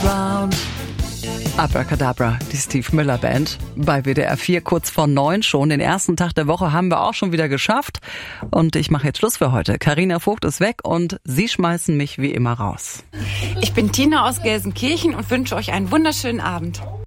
around. Abracadabra, die Steve Miller Band. Bei WDR 4 kurz vor 9 schon. Den ersten Tag der Woche haben wir auch schon wieder geschafft. Und ich mache jetzt Schluss für heute. Carina Vogt ist weg und Sie schmeißen mich wie immer raus. Ich bin Tina aus Gelsenkirchen und wünsche euch einen wunderschönen Abend.